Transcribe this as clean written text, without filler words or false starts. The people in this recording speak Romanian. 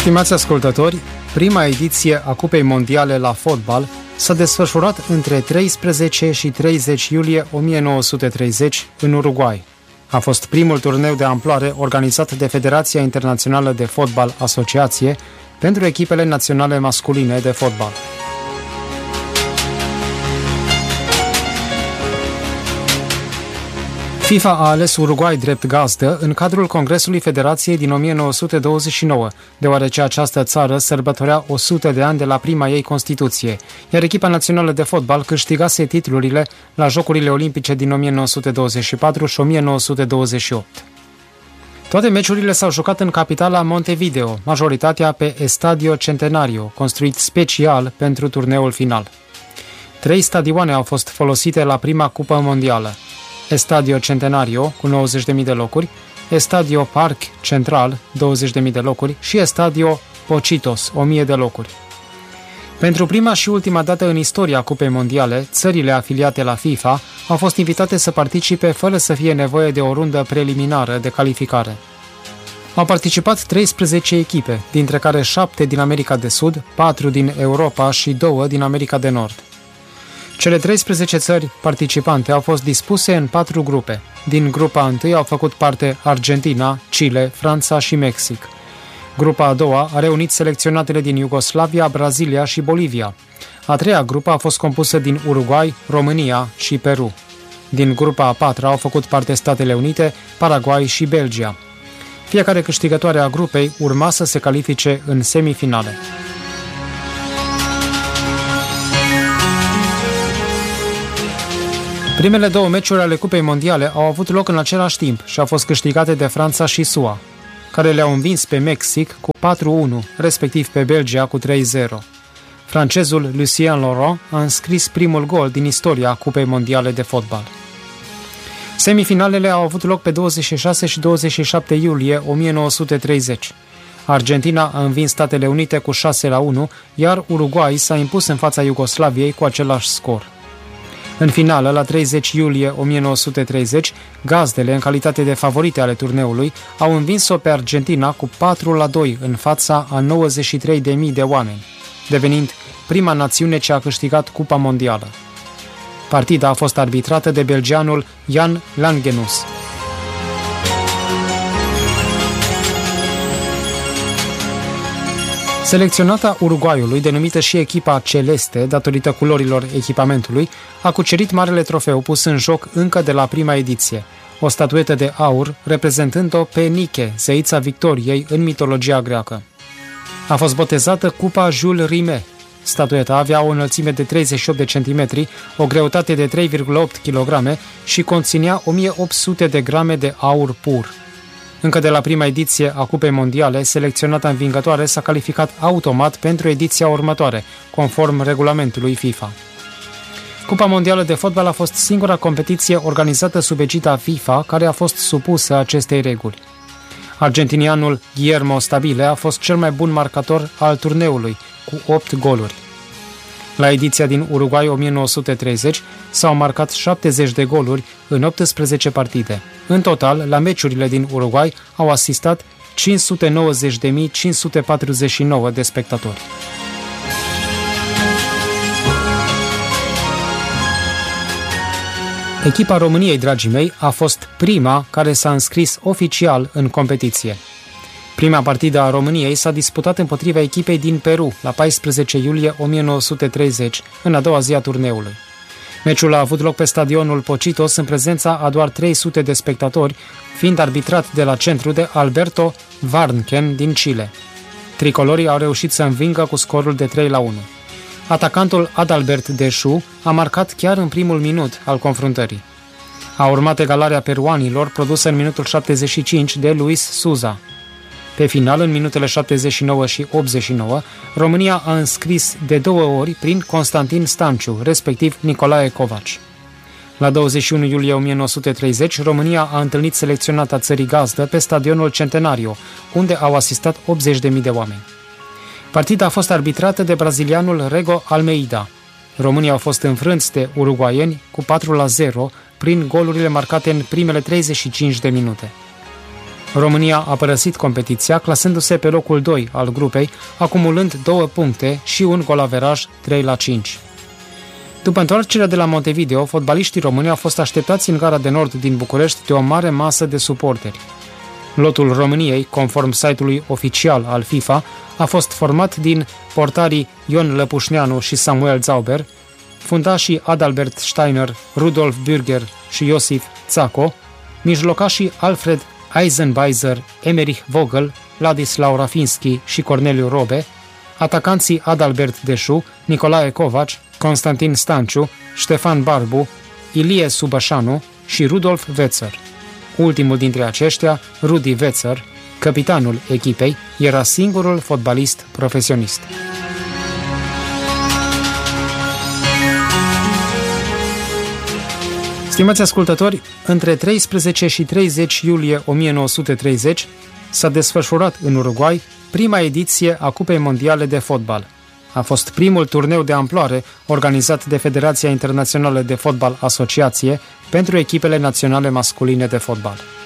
Stimați ascultători, prima ediție a Cupei Mondiale la fotbal s-a desfășurat între 13 și 30 iulie 1930 în Uruguay. A fost primul turneu de amploare organizat de Federația Internațională de Fotbal Asociație pentru echipele naționale masculine de fotbal. FIFA a ales Uruguay drept gazdă în cadrul Congresului Federației din 1929, deoarece această țară sărbătorea 100 de ani de la prima ei Constituție, iar echipa națională de fotbal câștigase titlurile la Jocurile Olimpice din 1924 și 1928. Toate meciurile s-au jucat în capitala Montevideo, majoritatea pe Estadio Centenario, construit special pentru turneul final. 3 stadioane au fost folosite la prima Cupă Mondială: Estadio Centenario, cu 90.000 de locuri, Estadio Park Central, 20.000 de locuri și Estadio Pocitos, 1.000 de locuri. Pentru prima și ultima dată în istoria Cupei Mondiale, țările afiliate la FIFA au fost invitate să participe fără să fie nevoie de o rundă preliminară de calificare. Au participat 13 echipe, dintre care 7 din America de Sud, 4 din Europa și 2 din America de Nord. Cele 13 țări participante au fost dispuse în 4 grupe. Din grupa 1 au făcut parte Argentina, Chile, Franța și Mexic. Grupa a doua a reunit selecționatele din Iugoslavia, Brazilia și Bolivia. A treia grupă a fost compusă din Uruguay, România și Peru. Din grupa a patra au făcut parte Statele Unite, Paraguay și Belgia. Fiecare câștigătoare a grupei urma să se califice în semifinale. Primele 2 meciuri ale Cupei Mondiale au avut loc în același timp și au fost câștigate de Franța și SUA, care le-au învins pe Mexic cu 4-1, respectiv pe Belgia cu 3-0. Francezul Lucien Laurent a înscris primul gol din istoria Cupei Mondiale de fotbal. Semifinalele au avut loc pe 26 și 27 iulie 1930. Argentina a învins Statele Unite cu 6-1, iar Uruguay s-a impus în fața Iugoslaviei cu același scor. În finală, la 30 iulie 1930, gazdele, în calitate de favorite ale turneului, au învins-o pe Argentina cu 4-2 în fața a 93.000 de oameni, devenind prima națiune ce a câștigat Cupa Mondială. Partida a fost arbitrată de belgianul Jan Langenus. Selecționata Uruguayului, denumită și echipa Celeste, datorită culorilor echipamentului, a cucerit marele trofeu pus în joc încă de la prima ediție, o statuetă de aur reprezentând-o pe Nike, zeița victoriei în mitologia greacă. A fost botezată Cupa Jules Rimet. Statueta avea o înălțime de 38 de centimetri, o greutate de 3,8 kg și conținea 1800 de grame de aur pur. Încă de la prima ediție a Cupei Mondiale, selecționata învingătoare s-a calificat automat pentru ediția următoare, conform regulamentului FIFA. Cupa Mondială de fotbal a fost singura competiție organizată sub egida FIFA care a fost supusă acestei reguli. Argentinianul Guillermo Stabile a fost cel mai bun marcator al turneului, cu 8 goluri. La ediția din Uruguay 1930 s-au marcat 70 de goluri în 18 partide. În total, la meciurile din Uruguay au asistat 590.549 de spectatori. Echipa României, dragii mei, a fost prima care s-a înscris oficial în competiție. Prima partidă a României s-a disputat împotriva echipei din Peru la 14 iulie 1930, în a doua zi a turneului. Meciul a avut loc pe stadionul Pocitos în prezența a doar 300 de spectatori, fiind arbitrat de la centru de Alberto Warnken din Chile. Tricolorii au reușit să învingă cu scorul de 3-1. Atacantul Adalbert Deșu a marcat chiar în primul minut al confruntării. A urmat egalarea peruanilor produsă în minutul 75 de Luis Souza. Pe final, în minutele 79 și 89, România a înscris de 2 ori prin Constantin Stanciu, respectiv Nicolae Covaci. La 21 iulie 1930, România a întâlnit selecționata țării gazdă pe stadionul Centenario, unde au asistat 80.000 de oameni. Partida a fost arbitrată de brazilianul Rego Almeida. Românii au fost înfrânți de uruguaieni cu 4-0 prin golurile marcate în primele 35 de minute. România a părăsit competiția, clasându-se pe locul 2 al grupei, acumulând 2 puncte și un golaveraj 3-5. După întoarcerea de la Montevideo, fotbaliștii români au fost așteptați în Gara de Nord din București de o mare masă de suporteri. Lotul României, conform site-ului oficial al FIFA, a fost format din portarii Ion Lăpușneanu și Samuel Zauber, fundașii Adalbert Steiner, Rudolf Bürger și Iosif Țaco, mijlocașii Alfred Eisenbeiser, Emmerich Vogel, Ladislau Rafinski și Corneliu Robe, atacanții Adalbert Deșu, Nicolae Covaci, Constantin Stanciu, Ștefan Barbu, Ilie Subășanu și Rudolf Wezer. Ultimul dintre aceștia, Rudi Wezer, capitanul echipei, era singurul fotbalist profesionist. Stimați ascultători, între 13 și 30 iulie 1930 s-a desfășurat în Uruguay prima ediție a Cupei Mondiale de Fotbal. A fost primul turneu de amploare organizat de Federația Internațională de Fotbal Asociație pentru echipele naționale masculine de fotbal.